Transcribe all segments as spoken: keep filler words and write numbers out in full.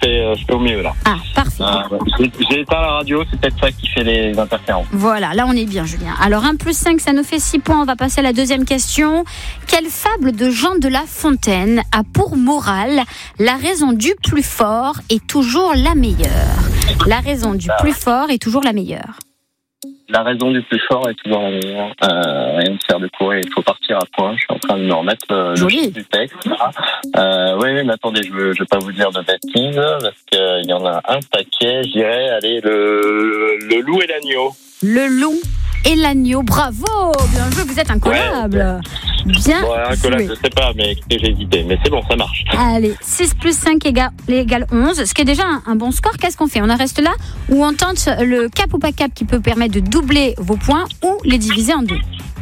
fais, euh, je fais au mieux là. Ah, parfait. Euh, j'ai, j'ai éteint la radio, c'est peut-être ça qui fait les interférences. Voilà, là on est bien, Julien. Alors un plus cinq, ça nous fait six points. On va passer à la deuxième question. Quelle fable de Jean de La Fontaine a pour morale la raison du plus fort est toujours la meilleure? La raison du plus fort est toujours la meilleure. La raison du plus fort est toujours la meilleure. Euh, rien de faire de courir, il faut partir à point. Je suis en train de me remettre euh, le chiffre du texte. Euh, oui, oui, mais attendez, je ne veux, je veux pas vous dire de bêtises, parce qu'il y en a un paquet. Je dirais, allez, le, le loup et l'agneau. Le loup et l'agneau, bravo, bien joué, vous êtes incollable. Ouais. Bien bon, incollable, je sais pas, mais écoutez, j'ai hésité, mais c'est bon, ça marche. Allez, six plus cinq égale, égale onze, ce qui est déjà un, un bon score. Qu'est-ce qu'on fait? On en reste là ou on tente le cap ou pas cap qui peut permettre de doubler vos points ou les diviser en deux?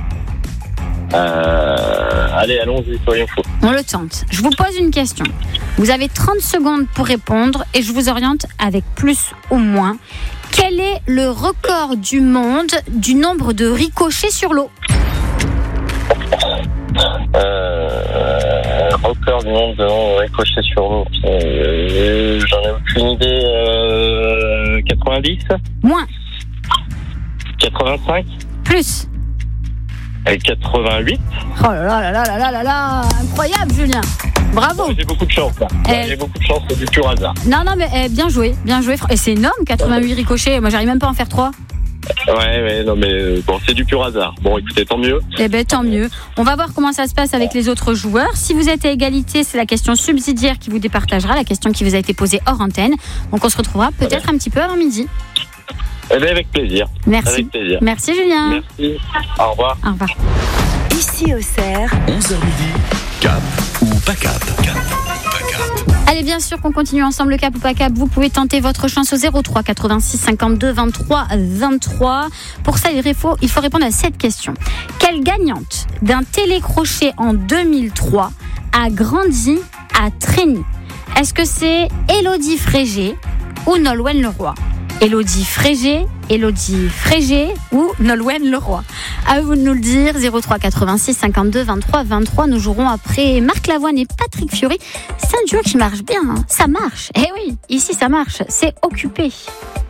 Euh, allez, allons-y, soyons fous. On le tente. Je vous pose une question. Vous avez trente secondes pour répondre et je vous oriente avec plus ou moins. Quel est le record du monde du nombre de ricochets sur l'eau? euh, Record du monde de ricochets sur l'eau. Euh, j'en ai aucune idée. Euh, quatre-vingt-dix? Moins. quatre-vingt-cinq? Plus. Et quatre-vingt-huit? Oh là là là là là là là, incroyable, Julien. Bravo. J'ai beaucoup de chance. Là. Eh... J'ai beaucoup de chance, c'est du pur hasard. Non, non, mais eh, bien joué, bien joué. Et c'est énorme, quatre-vingt-huit ricochets. Moi, j'arrive même pas à en faire trois. Ouais, ouais, non, mais bon, c'est du pur hasard. Bon, écoutez, tant mieux. Eh ben, tant mieux. On va voir comment ça se passe avec les autres joueurs. Si vous êtes à égalité, c'est la question subsidiaire qui vous départagera, la question qui vous a été posée hors antenne. Donc, on se retrouvera peut-être un petit peu avant midi. Eh bien, avec plaisir. Merci. Avec plaisir. Merci, Julien. Merci. Au revoir. Au revoir. Ici Auxerre, onze heures midi, cap ou pas cap? Cap ou pas cap? Allez, bien sûr qu'on continue ensemble le cap ou pas cap. Vous pouvez tenter votre chance au zéro trois quatre-vingt-six cinquante-deux vingt-trois vingt-trois. Pour ça, il faut, il faut répondre à cette question. Quelle gagnante d'un télécrochet en deux mille trois a grandi à Trény? Est-ce que c'est Élodie Frégé ou Nolwenn Leroy? Élodie Frégé, Élodie Frégé ou Nolwenn Leroy? À vous de nous le dire. Zéro trois quatre-vingt-six cinquante-deux vingt-trois vingt-trois. Nous jouerons après Marc Lavoine et Patrick Fiori. C'est un duo qui marche bien, hein. Ça marche. Eh oui, ici ça marche. C'est Occupé.